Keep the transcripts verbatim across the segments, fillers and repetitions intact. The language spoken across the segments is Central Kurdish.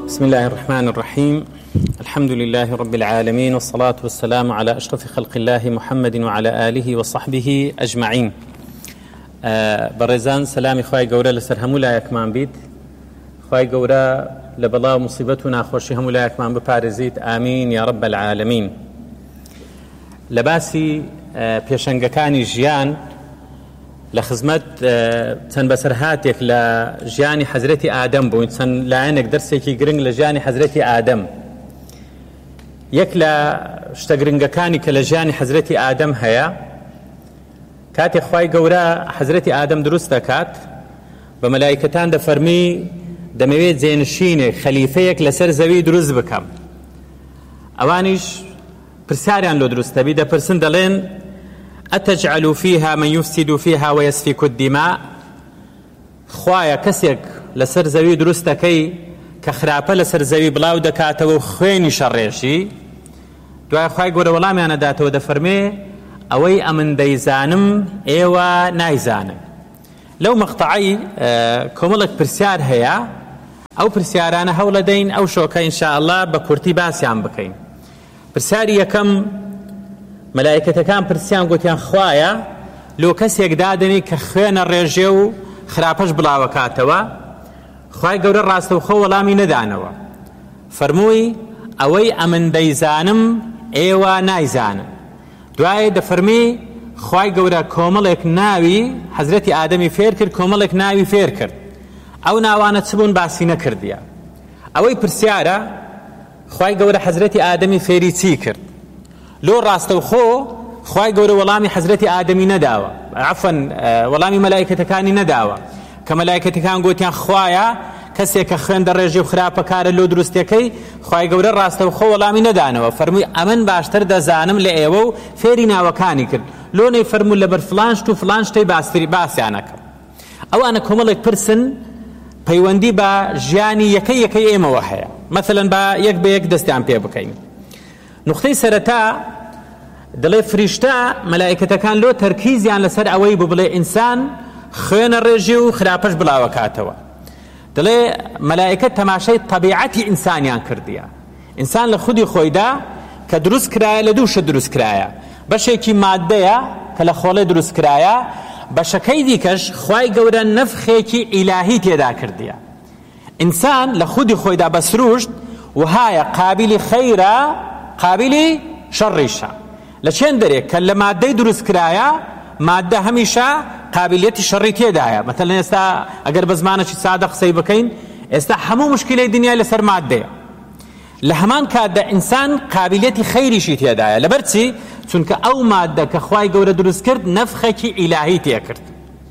بسم الله الرحمن الرحيم. الحمد لله رب العالمين، والصلاة والسلام على أشرف خلق الله محمد وعلى آله وصحبه أجمعين. برزان سلامي خواهي قورا لسر همو لا يكمان بيت، خواهي قورا لبلا مصيبتنا خوشي همو لا يكمان بپارزيت. آمين يا رب العالمين. لباسي بيشنگكاني جيان لخزمت چەند بەسەرهاتێک لە ژیانی حەزرەتی ئادەم بووین، چەند لایەنێک دەرسێکی گرنگ لە ژیانی حەزرەتی ئادەم. یەک لە شتە گرنگەکانی کە لە ژیانی حەزرەتی ئادەم هەیە، کاتێک خوای گەورە حەزرەتی ئادەم دروست دەکات، بە مەلایکەتان دەفەرمی دەمەوێت جێنشینێک خەلیفەیەک لەسەر زەوی دروست بکەم. ئەوانیش پرسیاریان لۆ دروست دەبی، دەپرسن دەڵێن أتجعل فيها من يفسد فيها ويسفك الدماء؟ خوايا كسيك لسر زوي درستكي كخرابة لسر زوي بلاو دكاتو خويني شريشي. دعا خواي قول والله أنا داتو دفرمي أوي أمن ديزانم إيوا نايزانم. لو مقطعي آه كوملك برسيار هيا أو برسيارانا هولدين أو شوكا إن شاء الله بكورتي باسيان بكين. برسياري يكم مەلایکەتەکان پرسیان گوتیان خوایە لۆ کەسێک دادنی کە خوێنە ڕێژێ و خراپەش بڵاوەکاتەوە، خوای گەورە ڕاستەوخۆ وەڵامی نەدانەوە، فەرمووی ئەوەی ئەمن دەیزانم ئێوە نایزانن. دوایێ دەفەرمی خوای گەورە کۆمەڵێک ناوی حەزرەتی ئادەمی فێر کرد، کۆمەڵێک ناوی فێر کرد، ئەو ناوانە چ بوون باسی نەکردیە. ئەوەی پرسیارە خوای گەورە حەزرەتی ئادەمی فێری چی کرد؟ لۆ ڕاستەوخۆ خوای گەورە وەڵامی حەزرەتی ئادەمی نەداوە، عەفەن وەڵامی مەلایکەتەکانی نەداوە، کە مەلایکەتەکان گوتیان خوایە کەسێک کە خوێندە ڕێژێ و خراپەکارە لۆ دروستەکەی، خوای گەورە ڕاستەوخۆ وەڵامی نەدانەوە، فەرمووی ئەمن باشتر دەزانم لە ئێوە و فێری ناوەکانی کرد. لۆ نەی فەرموو لەبەر فلان شت و فلان شتەی باستری باسیانەکە. ئەوانە کۆمەڵێک پرسن پەیوەندی بە ژیانی یەکەی یەکەی ئێمەوە هەیە. مەثەلەن بە یەک بە یەک دەستیان پێ بکەین. نقطەی سەرەتا دەڵێ فریشتە مەلایکەتەکان لۆ تەرکیزیان لەسەر ئەوەی بڵێ ئینسان خوێنە ڕێژێ و خراپەش بڵاوەکاتەوە. دەڵێ مەلایکەت تەماشای تەبیعەتی ئینسانیان کردیە. ئینسان لە خودی خۆیدا کە دروست کرایە لە دوو شت دروست کرایە، بەشێکی مادەیە کە لە خۆڵێ دروست کرایە، بەشەکەی دیکەش خوای گەورە نەفخێکی ئیلاهی تێدا کردیە. ئینسان لە خودی خۆیدا بە سروشت وهایە قابلی خەیرە قابلی شەڕیشە. لە چێن دەرێک کە لە مادەی دروست کرایە، مادە هەمیشە قابلیەتی شەڕی تێدایە. مەتەڵەن ئێستا ئەگەر بە زمانێکی سادە قسەی بکەین، ئێستا هەموو مشکلەی دنیای لەسەر مادەیە. لە هەمان کاتدا ئینسان قابلیەتی خەیریشی تێدایە. لەبەر چی؟ چونکە ئەو مادە کە خوای گەورە دروست کرد نەفخێکی ئیلاهی تێ کرد.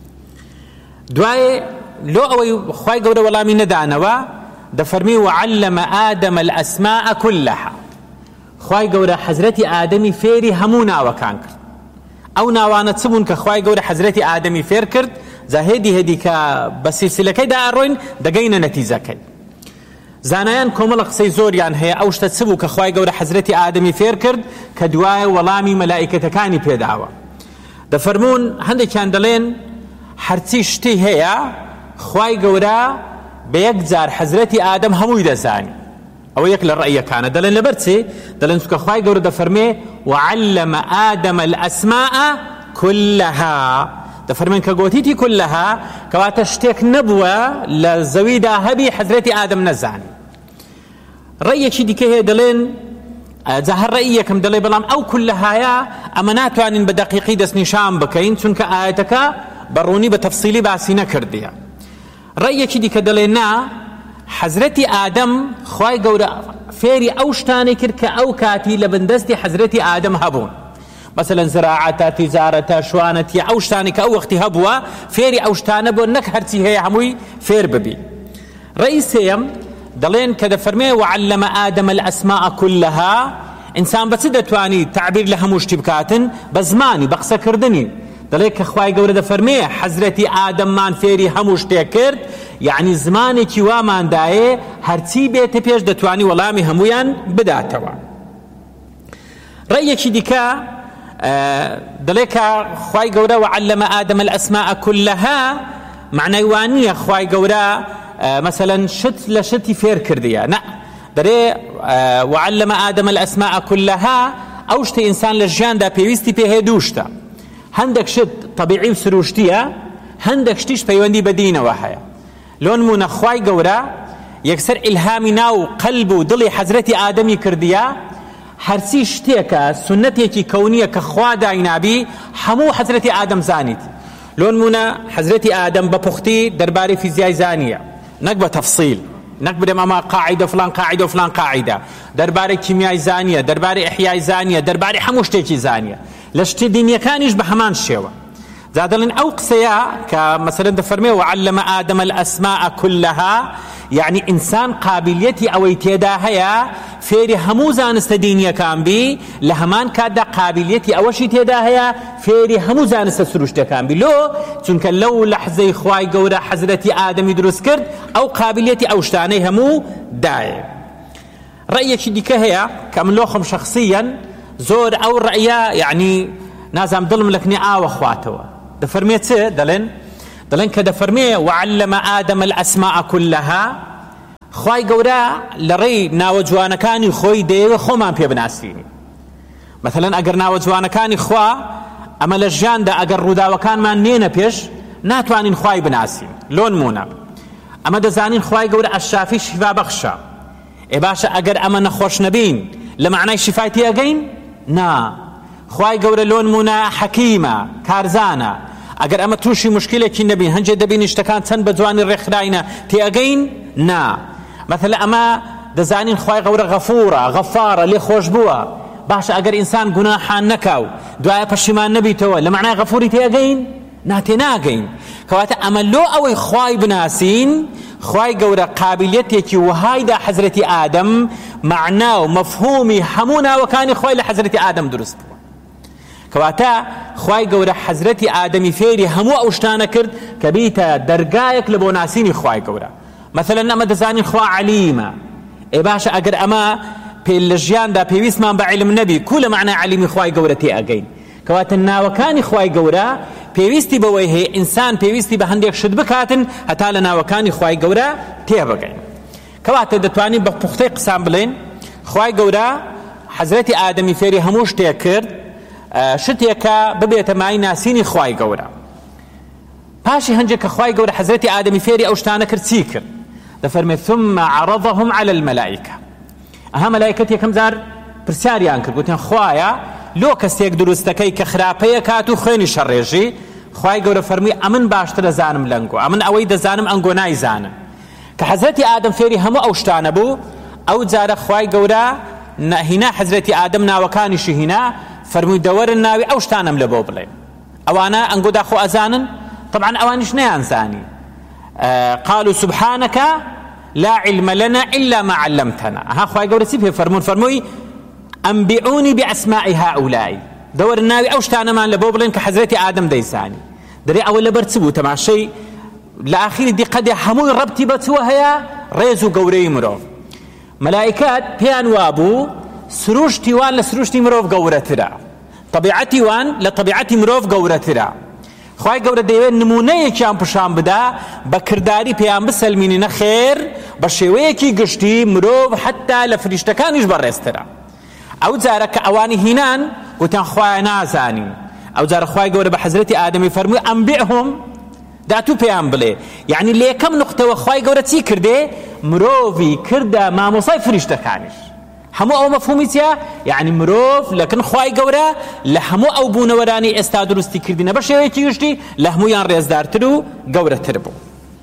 دوایێ لۆ ئەوەی خوای گەورە وەڵامی نەدانەوە، دەفەرمی وعلم آدم الأسماء كلها. خوای گەورە حەزرەتی ئادەمی فێری هەموو ناوەکان کرد. ئەو ناوانە چ بوون کە خوای گەورە حەزرەتی ئادەمی فێر کرد؟ جا هێدی هێدی کە بە سیلسیلەکەیدا ئەڕۆین دەگەینە نەتیجەکەی. زانایان کۆمەڵە قسەی زۆریان هەیە ئەو شتە چ بوو کە خوای گەورە حەزرەتی ئادەمی فێر کرد کە دوایە وەڵامی مەلایکەتەکانی پێداوە. دەفەرمون هەندێکیان دەڵێن هەرچی شتی هەیە خوای گەورە بە یەک جار حەزرەتی ئادەم هەمووی دەزانی. ئەوە یەک لە ڕەئیەکانە. دەڵێن لەبەر چی؟ دەڵێن چونکە خوای گەورە دەفەرمێ وعلم آدم الأسماء كلها. دەفەرمێن کە گۆتیتی كلها کەواتە شتێک نەبووە لە زەویدا هەبی حەزرەتی ئادەم نەزانی. ڕەئیەکی دیکە هەیە دەڵێن جا هەر ڕەئی یەکەم دەڵێ بەڵام ئەو كلهایە ئەمە ناتوانین بە دەقیقی دەستنیشان بکەین چونکە ئاەتەکە بەڕوونی بە تەفسیلی باسی نەکردیە. ڕەئیەکی دیکە دەڵێ نا، حەزرەتی ئادەم خوای گەورە فێری ئەو شتانەی کرد کە ئەو کاتی لە بەندەستی حەزرەتی ئادەم هەبوون. مەسەلەن زراعەتە، تیجارەتە، شوانەتی، ئەو شتانی کە ئەو وەختی هەبووە فێری ئەو شتانە بۆ نەک هەرچی هەیە هەمووی فێر ببی. ڕەئی سێیەم دەڵێن کە دەفەرمێ وعلم آدم الأسماء كلها، ئینسان بەچ دەتوانی تعبیر لە هەموو شتی بکاتن؟ بە زمانی، بە قسەکردنی. دەڵێ کە خوای گەورە دەفەرمێ حەزرەتی ئادەممان فێری هەموو شتێک کرد، یعنی زمانێکی واماندایێ هەرچی بێتە پێش دەتوانی وەڵامی هەمویان بداتەوە. ڕەیەکی دیکە دەڵێ کە خوای گەورە وعلم آدم الأسماء كلها معنای وانیە خوای گەورە مثلا شت لشتي فير كردية نا دري وعلم آدم الأسماء كلها أوشتي إنسان لجيان دا بيويستي بيه دوشتا هندك شت طبيعي وسروشتية هندك شتيش بيواندي بدينة وحيا لون مونا خواي قورا يكسر إلهامي ناو قلب ودلي حزرتي آدمي كردية هرسي شتيكا سنتيكي كونية كخوا داينابي حمو حزرتي آدم زانيت لون مونا حزرتي آدم ببختي درباري فيزياء زانية نقبة تفصيل نقبة ماما قاعدة فلان قاعدة فلان قاعدة درباري كيمياء زانية درباري إحياء زانية درباري حموشتيكي زانية لشتي دينيا كانيش بحمان الشيوة زادلن أو قسيا كمثلا دفرمي وعلم آدم الأسماء كلها يعني إنسان قابليتي أو يتيدا هيا فيري همو زانست دينيا كان بي لهمان كادا قابليتي أو شي تيدا هيا فيري همو زانست سروشتا كان بي لو چونك لو لحظة خواي قورا حضرتي آدم يدرس كرد أو قابليتي أو شتاني همو داي رأيك ديكا هيا كملوخم شخصيا زور أو رأيا يعني نازم ظلم لك نعا وخواتوا دفرميت سي دلن دلن كدفرمي وعلم آدم الأسماء كلها خواي قورا لري ناوجوانا كاني خوي ديو خو ما بي بناسيني مثلا اگر ناوجوانا كاني خوا اما لجان دا اگر رودا وكان ما نينا بيش ناتوانين خواي بناسين لون مونا اما دزانين خواي قورا الشافي شفا بخشا اي باشا اگر اما نخوش نبين لمعنى شفايتي اقين نا خواي قورا لون مونا حكيمة كارزانا اگر اما توشي مشكلة كي نبين هنجي دبين اشتكان تن بجواني الرخراينا تي اقين نا مثلا اما دزانين خواي قورا غفورة غفارة لي خوش بوا باشا اگر انسان گناحان نكاو دعايا پشمان نبيتوا لمعنى غفوري تي اقين ناتي ناقين كواتا اما لو اوي خواي بناسين خواي قورا قابليتي وهايدا حضرتي آدم معناه مفهومي حمونا وكان خواي لحضرتي آدم درست كواتا خواي قورا حضرتي آدمي فيري همو اوشتانا كرد كبيتا درقايك لبوناسيني خواي قورا مثلا اما دزاني خوا عليمة اي باشا اگر اما بيلجيان دا بيويس من بعلم نبي كل معنى علمي خواي قورا تي اقين كواتا ناوكاني خواي قورا بيويستي بويه انسان بيويستي بهنديك شد بكاتن هتا لناوكاني خواي قورا تي بقين كواتا دتواني بپختي قسام بلين خواي قورا حضرتي آدمي فيري هموش تي كرد شتيكا ببيت معي ناسيني خواي قورا باشي هنجك خواي قورا حضرتي آدمي فيري اوشتانا كرد سيكر دفرمي ثم عرضهم على الملائكة اها ملائكتي كم زار برساريان كرد قلتين خوايا لو كستيك دروستكي كخرابية كاتو خيني شريجي خواي قورا فرمي امن باشتر زانم لنقو امن اويد زانم انقو ناي زانم كحضرتي آدم فيري همو اوشتانا بو او زار خواي قورا هنا حضرتي آدم ناوكانيشي هنا فرمي دور الناوي اوشتانم لبو بلين اوانا انقو داخو ازانن طبعا اوانيش نيان زاني آه قالوا سبحانك لا علم لنا إلا ما علمتنا ها خواهي قورة سيبه فرمون فرموي أنبئوني بأسماء هؤلاء دور الناوي أوشتانا مان لبوبلين كحزرتي آدم ديساني دري أولا برتسبو تماشي لآخير دي قد حموي ربطي بتوها هيا ريزو قوري مروف ملائكات بيان وابو سروشتي وان لسروشتي مروف قورة ترى طبيعتي وان لطبيعتي مروف قورة ترى خواهی گەورە دەیەوێت نمونەیەکیان پشان بدا بە کردداری پێیان بسەلمینی نەخێر بە شێوەیەکی گشتی مرۆڤ حتا لە فریشتەکانیش بەڕێزترە ئەو جارە کە ئەوانی هینان گوتیان خوایە نازانین ئەو جارە خواهی گەورە بە حەزرەتی ئادەمی فەرمووی ئەنبئهم داتوو پێیان بڵێ یعنی لە یەکەم نقطەوە خواهی گەورە چی کردێ مرۆڤی کردە مامۆسای فریشتەکانیش همو او مفهومی چیە یعنی مرۆڤ لەکن خواهی گەورە لە هەموو ئەو بوونەوەرانی ئێستا دروستی کردینە بە شێوەیەکی گشتی لە هەموویان ڕێزدارتر و گەورەتر بوو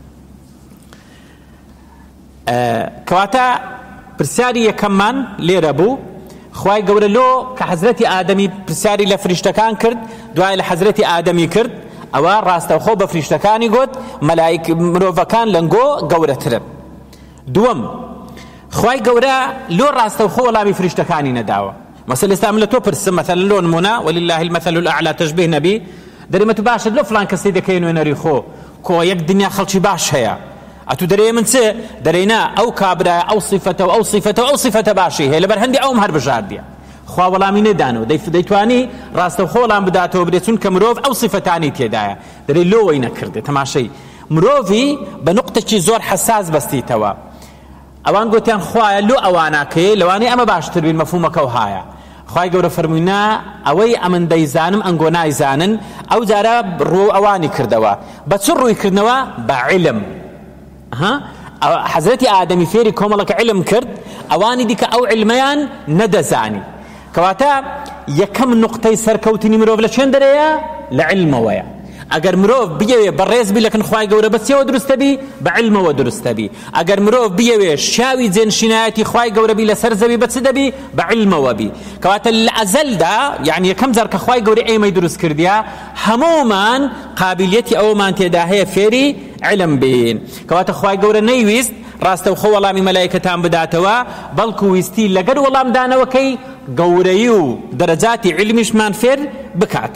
کەواتە پرسیاری یەکەممان لێرە بوو خواهی گەورە لۆ کە حەزرەتی ئادەمی پرسیاری لە فریشتەکان کرد دوای لە حەزرەتی ئادەمی کرد ئەوە ڕاستەوخۆ بە فریشتەکانی گوت مەلایک مرۆڤەکان لەنگۆ گەورەترن دووەم خواهی گەورە لۆ ڕاستەوخۆ وەڵامی فریشتەکانی نەداوە مەسەلە ئێستا من لە تۆ پرسم مەثەلا لۆ نمونە ولله المەثل الأعلى تشبیه نەبی دەرێمە تو باشت لۆ فلان کەسەی دەکەی نوێنەری خۆ کۆ یەک دنیا خەڵکی باش هەیە ئەتو دەرێ من چێ دەرێنا ئەو کابرا ئەو صیفەتە و ئەو صیفەتە و ئەو صیفەتە باشی هەیە لەبەر هەندی ئەوم هەر بژاردیە خوا وەڵامی نەدانەوە دەیتوانی ڕاستەوخۆ وەڵام بداتەوە برێ چونکە مرۆڤ ئەو صیفەتانی تێدایە دەرێ لۆ وەی نەکردێ تەماشەی مرۆڤی بە نقطەی زۆر حساس بەستیتەوە. ئەوان گوتیان خوایە لۆ ئەواناکەی لەوانەیە ئەمە باشتر بین مەفهومەکە و هایە. خوای گەورە فەرمووینا ئەوەی ئەمن دەیزانم ئەنگۆ نایزانن ئەو جارە ڕوو ئەوانی کردەوە. بە چ ڕووی کردنەوە؟ بە عیلم. حەزرەتی ئادەمی فێری کۆمەڵەکە عیلم کرد، ئەوانی دیکە ئەو عیلمەیان نەدەزانی. کەواتە یەکەم نقطەی سەرکەوتنی مرۆڤ لە چێن دەرەیە؟ لە عیلمەوەیە. ئەگەر مرۆڤ بيەوێ بەڕێز بی لەکن خوای گەورە بەچێوە دروستە بی؟ بە عیلمەوە دروستە بی. ئەگەر مرۆڤ بيەوێ شاوی جێنشینایەتی خوای گەورە بی لەسەر زەوی بە چ دەبی؟ بە عیلمەوە بی. کەواتە لە ئەزەلدا یعنی یەکەم جار کە خوای گەورە ئێمەی دروست کردیا هەموومان قابلیەتی ئەومان تێدا هەیە فێری علم بین. کەواتە خوای گەورە نەیویست ڕاستەوخۆ وەڵامی مەلایکەتان بداتەوە، بەڵکو ویستی لەگەر وەڵام دانەوەکەی گەورەی و دەرەجاتی علمیشمان فێر بکات.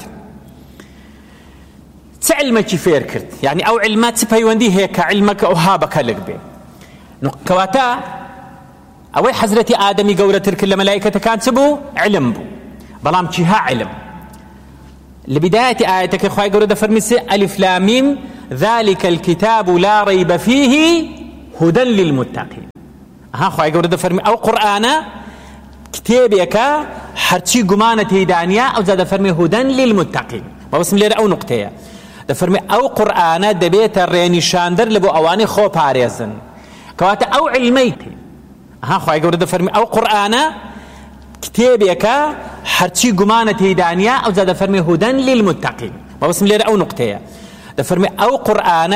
چ علمێکی فێر کرد؟ یعنی ئەو علمە چ پەیوەندی هەیە کە علمەکە ئەوها بەکەلک بێ؟ کەواتە ئەوەی حەزرەتی ئادەمی گەورەتر کرد لە مەلایکەتەکان چ بوو؟ علم بوو. بەڵام چیها علم؟ لە بدایەتی ئاەتەکە خوای گەورە دەفەرمی ئەلیف لام میم ذلك الكتاب لا ريب فيه هدى للمتقين. ها خوای گەورە دەفەرمی ئەو قورئانە کتێبێکە هەرچی گومانە تێدانیا ئەو جا دەفەرمی هدى للمتقين. بەڵام لێرە ئەو نقطەیە دەفەرمی ئەو قورئانە دەبێتە ڕێنیشاندەر لە بۆ ئەوانەی خۆ پارێزن. کەواتە ئەو علمەی ها خوای گەورە دەفەرمی ئەو قورئانە کتێبێکە هەرچی گومانە تێدانیا ئەو جا دەفەرمی هدى للمتقين. بەڵام لێرە ئەو نقطەیە دەفەرمی ئەو قورئانە